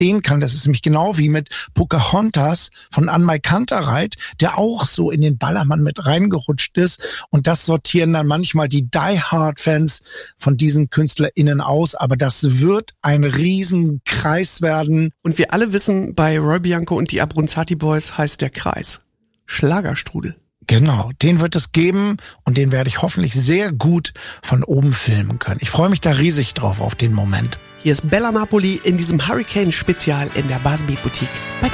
verstehen kann. Das ist nämlich genau wie mit Pocahontas von Anmai Kantereit, der auch so in den Ballermann mit reingerutscht ist. Und das sortieren dann manchmal die Die-Hard-Fans von diesen KünstlerInnen aus. Aber das wird ein Riesenkreis werden. Und wir alle wissen, bei Roy Bianco und die Abronzati Boys heißt der Kreis Schlagerstrudel. Genau, den wird es geben und den werde ich hoffentlich sehr gut von oben filmen können. Ich freue mich da riesig drauf auf den Moment. Hier ist Bella Napoli in diesem Hurricane-Spezial in der Buzzbeat Boutique.